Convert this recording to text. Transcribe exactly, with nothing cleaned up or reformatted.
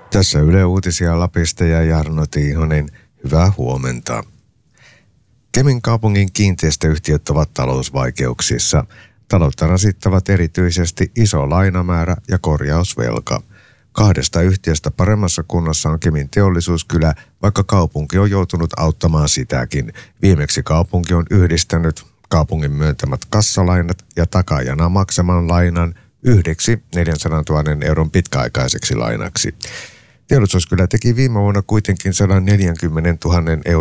Tässä Yle Uutisia Lapista ja Jarno Tiihonen. Hyvää huomenta. Kemin kaupungin kiinteistöyhtiöt ovat talousvaikeuksissa. Taloutta rasittavat erityisesti iso lainamäärä ja korjausvelka. Kahdesta yhtiöstä paremmassa kunnossa on Kemin Teollisuuskylä, vaikka kaupunki on joutunut auttamaan sitäkin. Viimeksi kaupunki on yhdistänyt kaupungin myöntämät kassalainat ja takaajana maksaman lainan yhdeksi neljänsadantuhannen euron pitkäaikaiseksi lainaksi. Teollisuuskylä teki viime vuonna kuitenkin sata neljäkymmentätuhatta euron